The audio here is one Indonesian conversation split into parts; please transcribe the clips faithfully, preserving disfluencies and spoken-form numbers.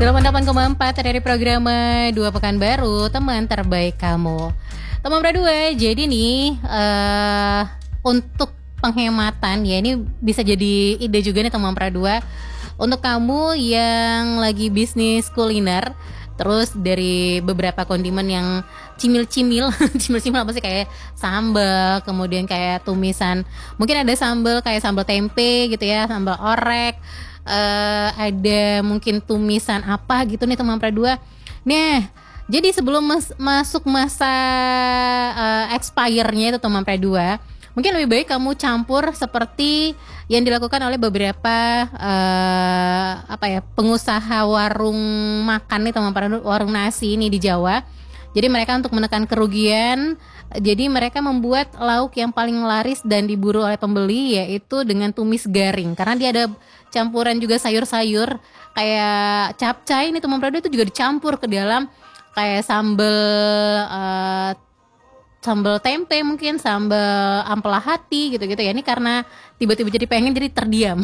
delapan puluh delapan koma empat dari program Dua Pekan Baru, teman terbaik kamu. Teman berdua, jadi nih uh, untuk penghematan ya, ini bisa jadi ide juga nih teman berdua. Untuk kamu yang lagi bisnis kuliner, terus dari beberapa kondimen yang cimil-cimil, cimil-cimil apa sih, kayak sambal, kemudian kayak tumisan, mungkin ada sambal kayak sambal tempe gitu ya, sambal orek, uh, ada mungkin tumisan apa gitu nih teman berdua. Nah, jadi sebelum mas- masuk masa uh, expire-nya itu teman berdua, mungkin lebih baik kamu campur seperti yang dilakukan oleh beberapa uh, apa ya pengusaha warung makan nih teman teman warung nasi ini di Jawa. Jadi mereka untuk menekan kerugian, jadi mereka membuat lauk yang paling laris dan diburu oleh pembeli yaitu dengan tumis garing, karena dia ada campuran juga sayur-sayur kayak capcay ini teman teman itu juga dicampur ke dalam kayak sambal uh, sambal tempe, mungkin sambal ampela hati gitu-gitu ya. Ini karena tiba-tiba jadi pengen, jadi terdiam.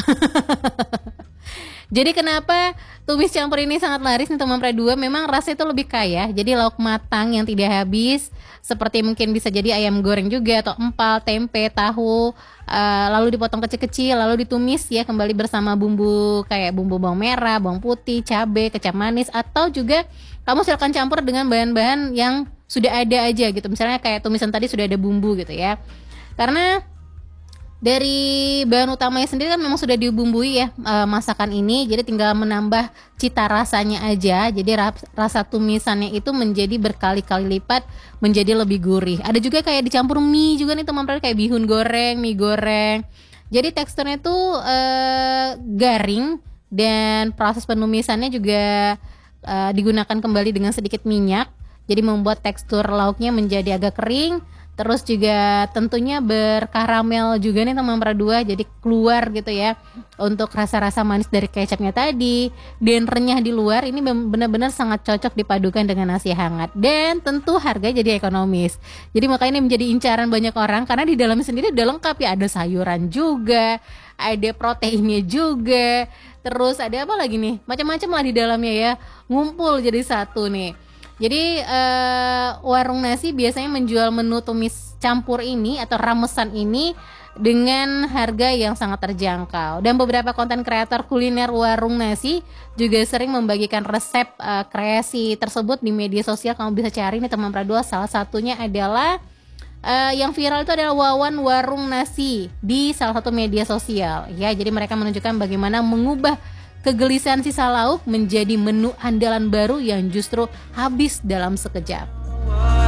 Jadi kenapa tumis campur ini sangat laris nih teman berdua? Memang rasanya itu lebih kaya. Jadi lauk matang yang tidak habis, seperti mungkin bisa jadi ayam goreng juga atau empal, tempe, tahu, uh, lalu dipotong kecil-kecil, lalu ditumis ya kembali bersama bumbu kayak bumbu bawang merah, bawang putih, cabai, kecap manis, atau juga kamu silakan campur dengan bahan-bahan yang sudah ada aja gitu. Misalnya kayak tumisan tadi sudah ada bumbu gitu ya. Karena dari bahan utamanya sendiri kan memang sudah dibumbui ya e, masakan ini, jadi tinggal menambah cita rasanya aja. Jadi rasa tumisannya itu menjadi berkali-kali lipat, menjadi lebih gurih. Ada juga kayak dicampur mie juga nih teman-teman, kayak bihun goreng, mie goreng. Jadi teksturnya tuh e, garing, dan proses penumisannya juga e, digunakan kembali dengan sedikit minyak. Jadi membuat tekstur lauknya menjadi agak kering. Terus juga tentunya berkaramel juga nih teman berdua, jadi keluar gitu ya untuk rasa-rasa manis dari kecapnya tadi, dan renyah di luar. Ini benar-benar sangat cocok dipadukan dengan nasi hangat, dan tentu harga jadi ekonomis. Jadi makanya ini menjadi incaran banyak orang karena di dalamnya sendiri udah lengkap ya, ada sayuran juga, ada proteinnya juga, terus ada apa lagi nih, macam-macam lah di dalamnya ya, ngumpul jadi satu nih. Jadi uh, warung nasi biasanya menjual menu tumis campur ini atau ramesan ini dengan harga yang sangat terjangkau. Dan beberapa konten kreator kuliner warung nasi juga sering membagikan resep uh, kreasi tersebut di media sosial. Kamu bisa cari nih teman berdua. Salah satunya adalah uh, yang viral itu adalah Wawan Warung Nasi di salah satu media sosial. Ya, jadi mereka menunjukkan bagaimana mengubah kegelisahan sisa lauk menjadi menu andalan baru yang justru habis dalam sekejap.